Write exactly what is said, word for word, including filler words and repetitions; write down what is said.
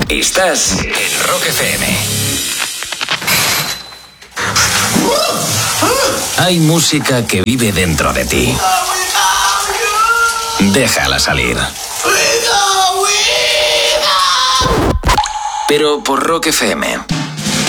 Estás en Rock F M. Hay música que vive dentro de ti. Déjala salir. Pero por Rock F M.